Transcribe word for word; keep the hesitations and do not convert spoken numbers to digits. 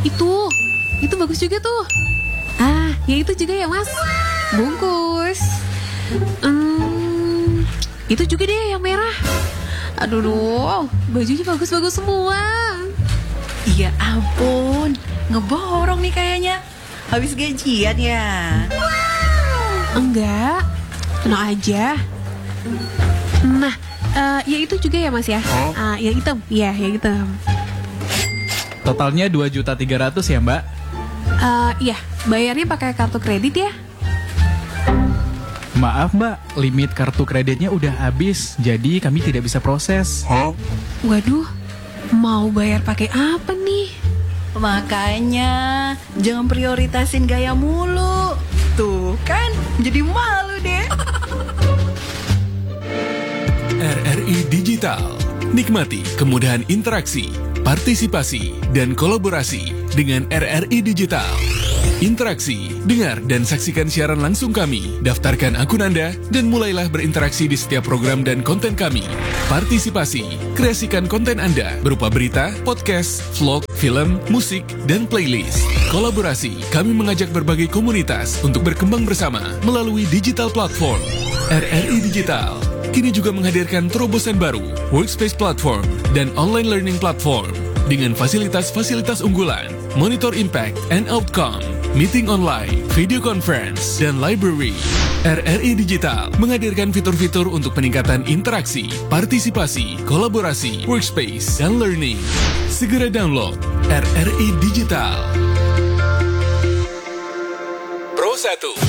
Itu, itu bagus juga tuh. Ah, ya itu juga ya mas. Bungkus. Hmm, itu juga deh yang merah. Aduh, duh, bajunya bagus-bagus semua. Iya ampun, ngeborong nih kayaknya. Habis gajian ya? Enggak, tenang aja. Nah, uh, ya itu juga ya mas ya. uh, Yang hitam, ya yang hitam. Totalnya dua juta tiga ratus ya mbak? Uh, iya, bayarnya pakai kartu kredit ya. Maaf mbak, limit kartu kreditnya udah habis, jadi kami tidak bisa proses. Waduh, mau bayar pakai apa nih? Makanya jangan prioritasin gaya mulu. Tuh kan, jadi malu deh. R R I Digital. Nikmati kemudahan interaksi, partisipasi, dan kolaborasi dengan R R I Digital. Interaksi, dengar dan saksikan siaran langsung kami, daftarkan akun Anda, dan mulailah berinteraksi di setiap program dan konten kami. Partisipasi, kreasikan konten Anda berupa berita, podcast, vlog, film, musik, dan playlist. Kolaborasi, kami mengajak berbagai komunitas untuk berkembang bersama melalui digital platform. R R I Digital kini juga menghadirkan terobosan baru, workspace platform, dan online learning platform dengan fasilitas-fasilitas unggulan, monitor impact and outcome, meeting online, video conference, dan library. R R I Digital menghadirkan fitur-fitur untuk peningkatan interaksi, partisipasi, kolaborasi, workspace, dan learning. Segera download R R I Digital. Pro satu.